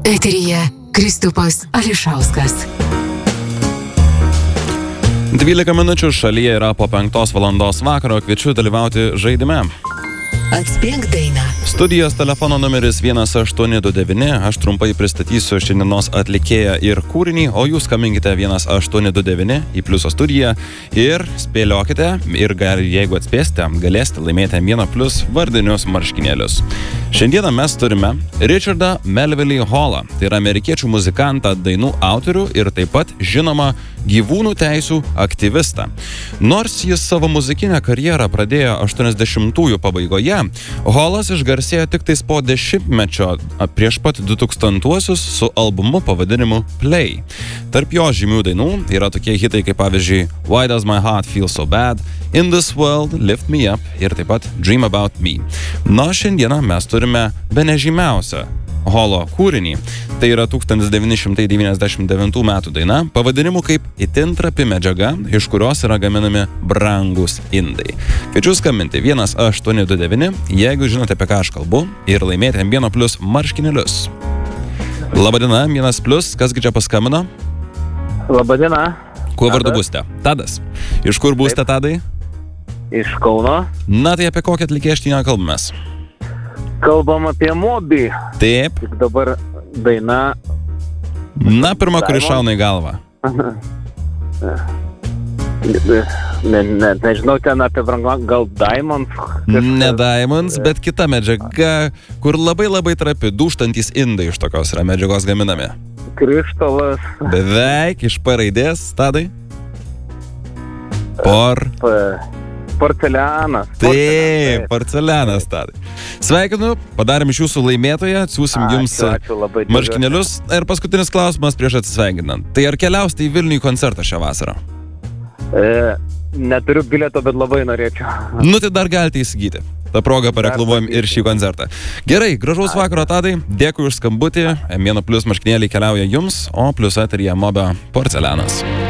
Eteryje Kristupas Ališauskas. 12 minučių šalyje yra po 5 valandos vakaro, kviečiu dalyvauti žaidime. Atspėk dainą. Studijos telefono numeris 1829, aš trumpai pristatysiu šiandienos atlikėją ir kūrinį, o jūs skambinkite 1829 į pliuso studiją ir spėliokite ir jeigu atspėsite, galėsite laimėti 1+ vardinius marškinėlius. Šiandieną mes turime Richardą Melville Hallą, tai yra amerikiečių muzikantą, dainų autorių ir taip pat žinoma gyvūnų teisių aktyvistą. Nors jis savo muzikinę karjerą pradėjo 80-ųjų pabaigoje, Hallas išgarsėjo tik tais po 10-mečio prieš pat 2000-uosius su albumu pavadinimu Play. Tarp jo žymių dainų yra tokie hitai kaip pavyzdžiui Why Does My Heart Feel So Bad, In This World, Lift Me Up ir taip pat Dream About Me. Na, šiandieną mes turime bene žymiausią Hallo kūrinį. Tai yra 1999 metų daina, pavadinimu kaip itin trapi medžiaga, iš kurios yra gaminami brangus indai. Kviečiu skambinti 1829, jeigu žinote, apie ką aš kalbu, ir laimėti 1+ marškinėlius. Labadiena, 1+, kasgi čia paskambino? Labadiena. Kuo vardu būsite? Tadas. Iš kur būsite, Tadai? Iš Kauno. Na, tai apie kokią atlikėją kalbamės? Kalbam apie Moby. Taip. Tik dabar daina... Na, pirma, kuri šauna į galvą. Nežinau, ten apie gal Diamonds. Ne Diamonds, bet kita medžiaga, kur labai trapi, dūžtantys indai iš tokios yra medžiagos gaminami. Krištolas. Beveik iš P raidės, Tadai. Porcelianas. Taip, porcelianas, Tadai. Sveikinu, padarėm iš jūsų laimėtoją, atsiųsim jums marškinėlius. Ir paskutinis klausimas prieš atsisveikinant. Tai ar keliausite į Vilnių į koncertą šią vasarą? Neturiu bilieto, bet labai norėčiau. Nu, tai dar galite įsigyti. Ta proga pareklamuojam ir šį koncertą. Gerai, gražaus vakaro, Tadai. Dėkui už skambutį. 1+ marškinėliai keliauja jums, o plius eteryje Moby porcelianas.